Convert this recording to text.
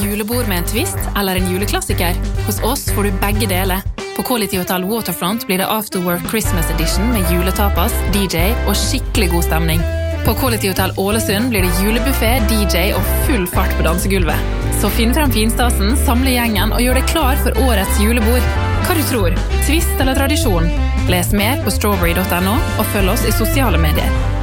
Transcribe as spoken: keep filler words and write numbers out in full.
julebord med en twist eller en juleklassiker? Hos oss får du begge deler. På Quality Hotel Waterfront blir det Afterwork Christmas Edition med juletapas, D J og skikkelig god stemning. På Quality Hotel Ålesund blir det julebuffet, D J og full fart på dansegulvet. Så finn frem finstasen, samle gjengen og gjør deg klar for årets julebord. Hva du tror? Twist eller tradisjon? Les mer på strawberry punktum no og følg oss i sosiale medier.